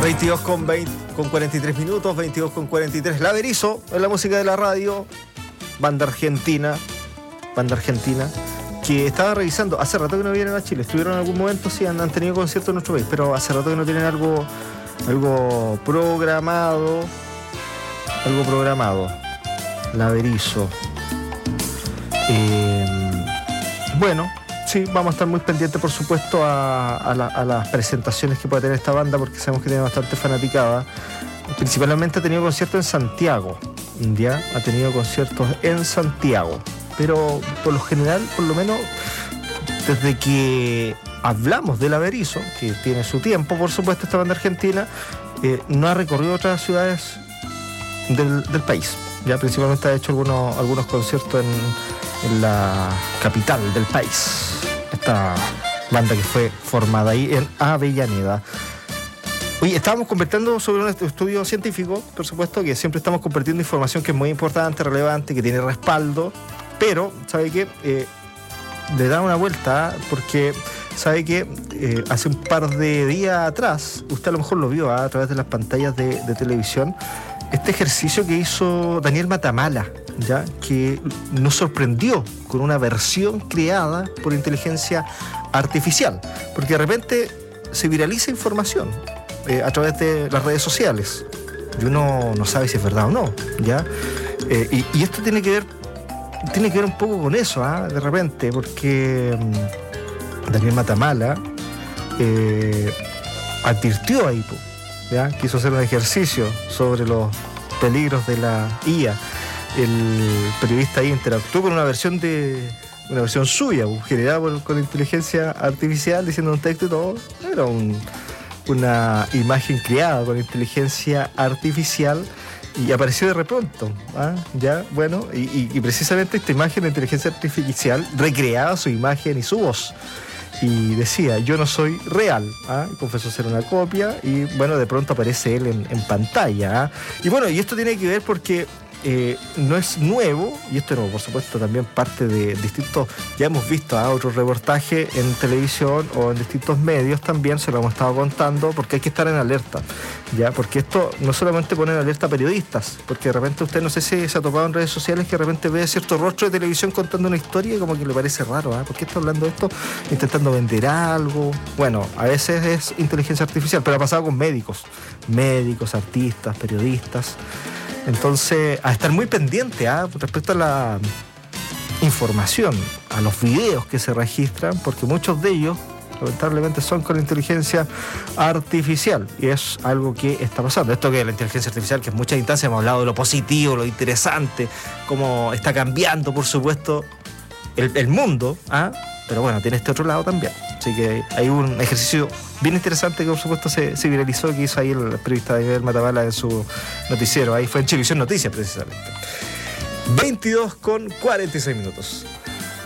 22 con 43 minutos, 22 con 43. La Berizo, en la música de la radio, banda argentina, que estaba revisando, hace rato que no vienen a Chile, estuvieron en algún momento, sí, han tenido conciertos en nuestro país, pero hace rato que no tienen algo programado. La Berizo. Bueno, sí, vamos a estar muy pendientes, por supuesto, a las presentaciones que puede tener esta banda, porque sabemos que tiene bastante fanaticada. Principalmente ha tenido conciertos en Santiago, ¿ya? Ha tenido conciertos en Santiago, pero por lo general, por lo menos, desde que hablamos de la Berizo, que tiene su tiempo, por supuesto, esta banda argentina, no ha recorrido otras ciudades del país. Ya principalmente ha hecho algunos conciertos en la capital del país. Esta banda que fue formada ahí en Avellaneda. Oye, estábamos conversando sobre un estudio científico, por supuesto, que siempre estamos compartiendo información que es muy importante, relevante, que tiene respaldo, pero, ¿sabe qué? Le da una vuelta, porque, ¿sabe qué? Hace un par de días atrás, usted a lo mejor lo vio a través de las pantallas de televisión, este ejercicio que hizo Daniel Matamala, ¿ya? Que nos sorprendió con una versión creada por inteligencia artificial, porque de repente se viraliza información a través de las redes sociales y uno no sabe si es verdad o no, ¿ya? Y esto tiene que ver un poco con eso, de repente, porque Daniel Matamala advirtió ahí, ¿ya? Quiso hacer un ejercicio sobre los peligros de la IA. El periodista ahí interactuó con una versión suya, generada con inteligencia artificial, diciendo un texto y todo. Era una imagen creada con inteligencia artificial y apareció de pronto, ya, bueno, y precisamente esta imagen de inteligencia artificial recreaba su imagen y su voz. Y decía, yo no soy real, confesó ser una copia, y bueno, de pronto aparece él en pantalla, y bueno, y esto tiene que ver porque no es nuevo, y esto no, por supuesto, también parte de distintos, ya hemos visto otros reportajes en televisión o en distintos medios también, se lo hemos estado contando, porque hay que estar en alerta, ya, porque esto no solamente pone en alerta a periodistas, porque de repente usted, no sé si se ha topado en redes sociales, que de repente ve cierto rostro de televisión contando una historia y como que le parece raro, ¿por qué está hablando de esto? Intentando vender algo. Bueno, a veces es inteligencia artificial, pero ha pasado con médicos, artistas, periodistas. Entonces, a estar muy pendiente respecto a la información, a los videos que se registran, porque muchos de ellos, lamentablemente, son con inteligencia artificial, y es algo que está pasando. Esto que la inteligencia artificial, que en muchas instancias hemos hablado de lo positivo, lo interesante, cómo está cambiando, por supuesto, el mundo, pero bueno, tiene este otro lado también. Así que hay un ejercicio bien interesante que por supuesto se viralizó, que hizo ahí el periodista Daniel Matamala en su noticiero. Ahí fue en Chilevisión Noticias precisamente. 22 con 46 minutos.